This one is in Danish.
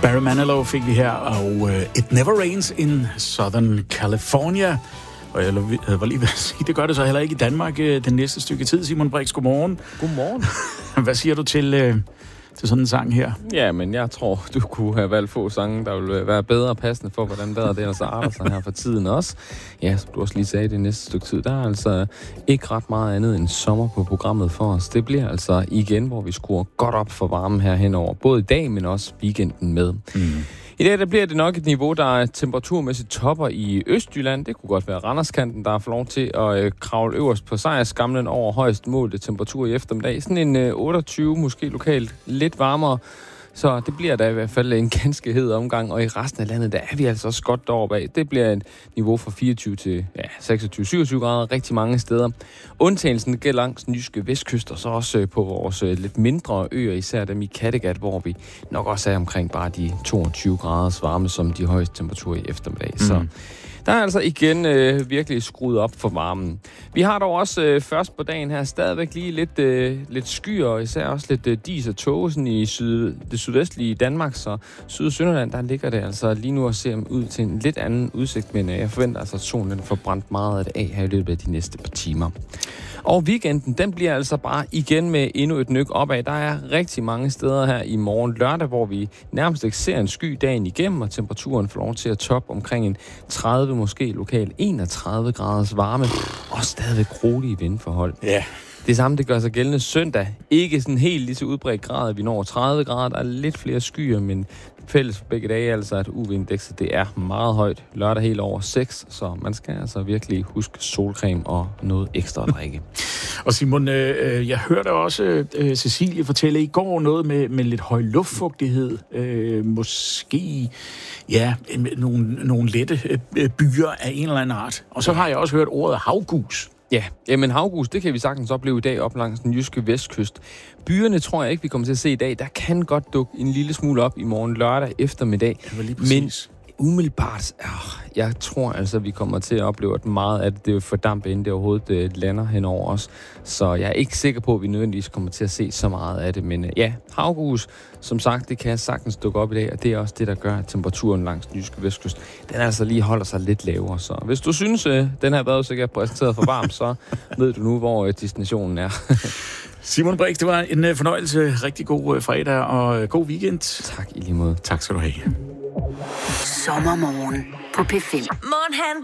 Barry Manilow fik vi her, og It Never Rains in Southern California. Og jeg var lige ved at sige, det gør det så heller ikke i Danmark den næste stykke tid. Simon Brix, godmorgen. Godmorgen. Hvad siger du til sådan en sang her? Ja, men jeg tror, du kunne have valgt få sange, der ville være bedre passende for, hvordan vejret det ellers arter sig her for tiden også. Ja, som du også lige sagde, det næste stykke tid, der er altså ikke ret meget andet end sommer på programmet for os. Det bliver altså igen, hvor vi skruer godt op for varmen her henover. Både i dag, men også weekenden med. I dag der bliver det nok et niveau, der er temperaturmæssigt topper i Østjylland. Det kunne godt være Randerskanten, der får lov til at kravle øverst på sejrskamlen over højst målte temperatur i eftermiddag. Sådan en 28, måske lokalt lidt varmere. Så det bliver da i hvert fald en ganske hed omgang, og i resten af landet, der er vi altså også godt deroppe af. Det bliver et niveau fra 24 til 26-27 grader rigtig mange steder. Undtagelsen gælder langs den jyske vestkyst, og så også på vores lidt mindre øer, især dem i Kattegat, hvor vi nok også er omkring bare de 22 graders varme, som de højeste temperaturer i eftermiddag. Så der er altså igen virkelig skruet op for varmen. Vi har dog også først på dagen her stadigvæk lige lidt skyer, og især også lidt dis og tåge sådan i det sydvestlige Danmark, så Syd- og Sønderland, der ligger det altså lige nu at se ud til en lidt anden udsigt, men jeg forventer altså, at solen får brændt meget af det af her i løbet af de næste par timer. Og weekenden, den bliver altså bare igen med endnu et nyk opad. Der er rigtig mange steder her i morgen lørdag, hvor vi nærmest ikke ser en sky dagen igennem, og temperaturen får lov til at toppe omkring en 30, måske lokalt 31 graders varme, og stadigvæk rolige vindforhold. Ja. Det samme, det gør sig gældende søndag. Ikke sådan helt lige så udbredt grad, at vi når 30 grader. Der er lidt flere skyer, men fælles for begge dage altså, at UV-indekset det er meget højt. Lørdag helt over 6, så man skal altså virkelig huske solcreme og noget ekstra at drikke. Og Simon, jeg hørte også Cecilie fortælle i går noget med lidt høj luftfugtighed. Måske nogle lette byer af en eller anden art. Og så har jeg også hørt ordet havgus. Ja, men havgus, det kan vi sagtens opleve i dag op langs den jyske vestkyst. Byerne tror jeg ikke, vi kommer til at se i dag. Der kan godt dukke en lille smule op i morgen lørdag eftermiddag. Det var lige præcis. Men umiddelbart, jeg tror altså, vi kommer til at opleve, at meget af det vil fordampe, inden det overhovedet lander henover os. Så jeg er ikke sikker på, at vi nødvendigvis kommer til at se så meget af det. Men ja, havgus, som sagt, det kan sagtens dukke op i dag, og det er også det, der gør, at temperaturen langs den jyske vestkyst, den altså lige holder sig lidt lavere. Så hvis du synes, den her vejrudsigt er præsenteret for varmt, så ved du nu, hvor destinationen er. Simon Brix, det var en fornøjelse. Rigtig god fredag og god weekend. Tak i lige måde. Tak skal du have. Sommermorgen på P5.